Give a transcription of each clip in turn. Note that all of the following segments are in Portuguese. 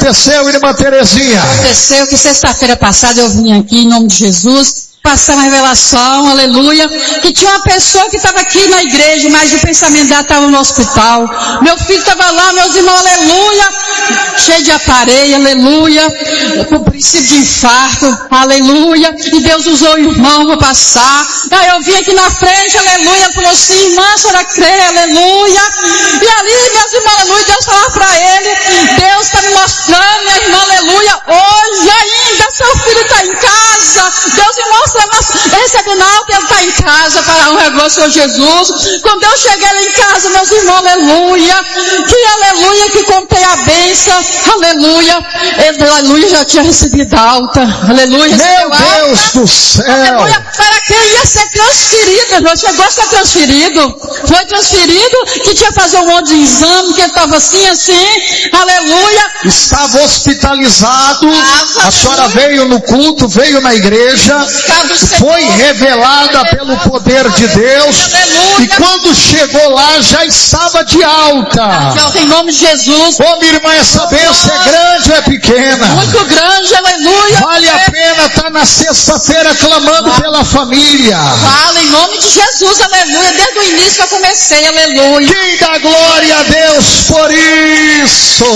aconteceu, irmã Terezinha? Aconteceu que sexta-feira passada eu vim aqui em nome de Jesus, passar uma revelação, aleluia, que tinha uma pessoa que estava aqui na igreja, mas o pensamento dela estava no hospital. Meu filho estava lá, meus irmãos, aleluia, cheio de aparelho, aleluia, com princípio de infarto, aleluia, e Deus usou o irmão para passar. Aí eu vim aqui na frente, aleluia, falou assim, irmã, a senhora crê, aleluia, e ali, meus irmãos, aleluia, Deus falava para ele, Deus está me mostrando, minha irmã, aleluia, hoje ainda seu filho está em casa, Deus me mostra, recebendo algo, ele está em casa para honrar o Senhor Jesus. Quando eu cheguei lá em casa, meus irmãos, aleluia, que contei a bênção, aleluia, ele, aleluia, já tinha recebido alta, aleluia, meu Deus do céu, aleluia, para quem ia ser transferido, não chegou a ser transferido, foi transferido, que tinha que fazer um monte de exame, que ele estava assim, aleluia, estava hospitalizado, a senhora veio no culto, veio na igreja, foi revelada pelo poder de Deus, e quando chegou lá já estava de alta. Em nome de Jesus. Ô minha irmã, essa bênção é grande ou é pequena? Muito grande, aleluia. Vale a pena estar na sexta-feira clamando pela família. Fala em nome de Jesus, aleluia. Desde o início que eu comecei, aleluia. Quem dá glória a Deus por isso?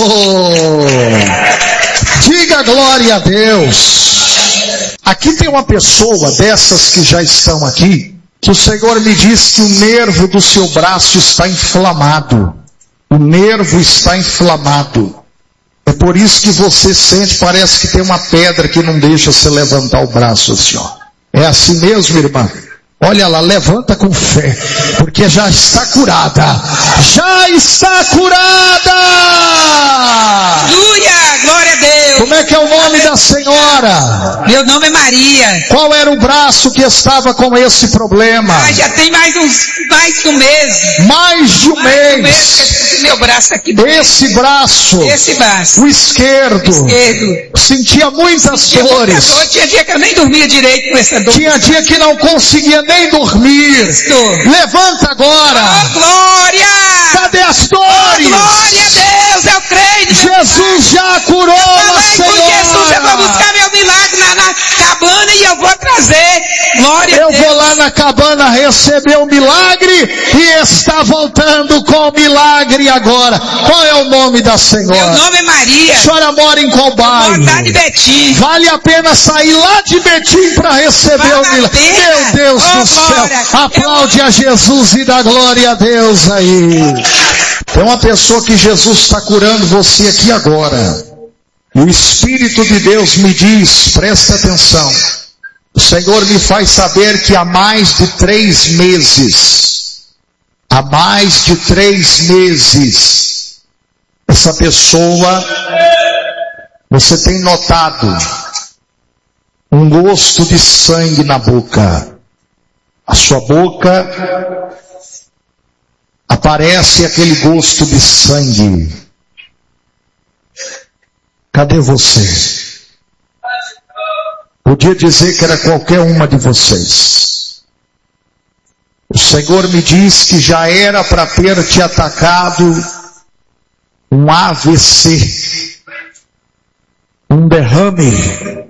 Diga glória a Deus. Aqui tem uma pessoa dessas que já estão aqui, que o Senhor me diz que o nervo do seu braço está inflamado. O nervo está inflamado. É por isso que você sente, parece que tem uma pedra que não deixa você levantar o braço assim, ó. É assim mesmo, irmã? Olha lá, levanta com fé, porque já está curada. Já está curada! Aleluia! Glória a Deus! Como é que é o nome da senhora? Meu nome é Maria. Qual era o braço que estava com esse problema? Já tem mais de um mês. Mais de um mês. Meu braço aqui. Esse braço. O esquerdo. Sentia muitas dores. Tinha dia que eu nem dormia direito com essa dor. Tinha dia que não conseguia nem dormir. Levanta agora. Oh, glória! Cadê as dores? Oh, glória a Deus, eu creio. Jesus já curou a senhora. Jesus, eu vou buscar meu milagre na cabana e eu vou trazer. Glória a Deus. Eu vou lá na cabana receber o milagre e está voltando com o milagre agora. Qual é o nome da senhora? Meu nome é Maria. A senhora mora em qual bairro? Moro lá de Betim. Vale a pena sair lá de Betim para receber o milagre. Meu Deus do céu. Aplaude a Jesus e dá glória a Deus aí. Tem uma pessoa que Jesus está curando você aqui agora. E o Espírito de Deus me diz, presta atenção. O Senhor me faz saber que há mais de 3 meses, essa pessoa, você tem notado um gosto de sangue na boca. A sua boca aparece aquele gosto de sangue. Cadê você? Podia dizer que era qualquer uma de vocês. O Senhor me diz que já era para ter te atacado um AVC, um derrame.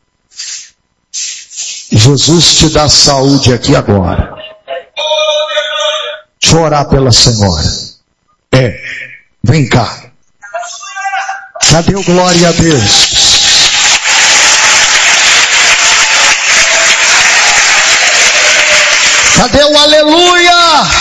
Jesus te dá saúde aqui agora. Deixa eu orar pela senhora. Vem cá. Cadê o glória a Deus? Cadê o aleluia?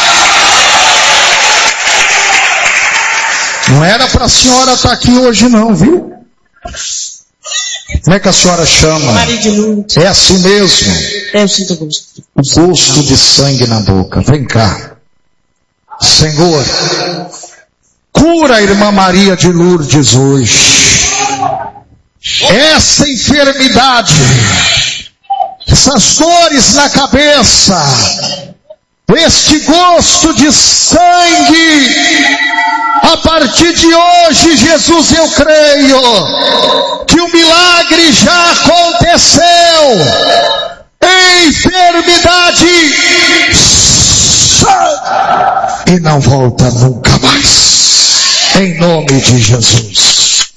Não era para a senhora estar aqui hoje não, viu? Como é que a senhora chama? Maria de Lourdes. É assim mesmo? Eu sinto gosto. O gosto de sangue na boca. Vem cá. Senhor, cura a irmã Maria de Lourdes hoje. Essa enfermidade, essas dores na cabeça, este gosto de sangue, a partir de hoje, Jesus, eu creio que o milagre já aconteceu. Enfermidade e não volta nunca mais. Em nome de Jesus.